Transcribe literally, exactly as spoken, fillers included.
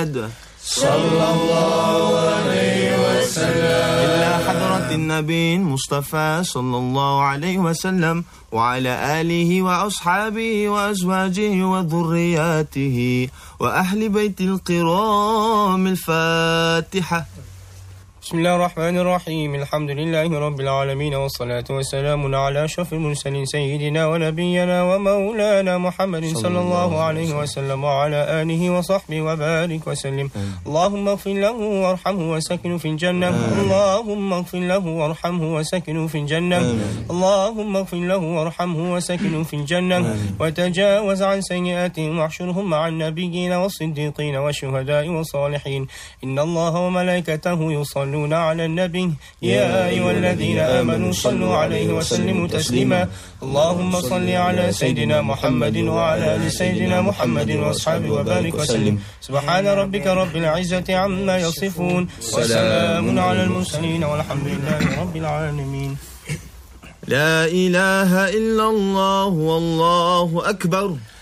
صلى الله عليه وسلم إلى حضرة النبي المصطفى صلى الله عليه وسلم وعلى آله وأصحابه وأزواجه وذرياته وأهل بيت الكرام. الفاتحة. بسم الله الرحمن الرحيم. الحمد لله رب العالمين، والصلاة والسلام على أشرف المرسلين سيدنا ونبينا ومولانا محمد صلى الله عليه وسلم وعلى آله وصحبه وبارك وسلم. اللهم اغفر له وارحمه وسكنه في الجنة. اللهم اغفر له وارحمه وسكنه في الجنة. اللهم اغفر له وارحمه وسكنه في الجنة، وتجاوز عن سيئاتهم واحشرهم مع النبيين والصديقين والشهداء والصالحين. إن الله وملائكته يصلون على النبي يا أيها الذين آمنوا صلوا عليه وسلموا تسليما. اللهم صل على سيدنا محمد وعلى آل سيدنا محمد وأصحابه وبارك وسلم. سبحان ربك رب العزة عما يصفون، وسلام على المرسلين، والحمد لله رب العالمين. لا إله إلا الله والله أكبر.